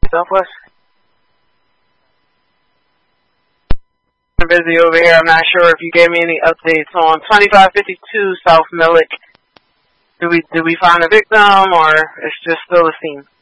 Southwest. I'm busy over here. I'm not sure if you gave me any updates on 2552 South Millick. Did we find a victim, or it's just still a scene?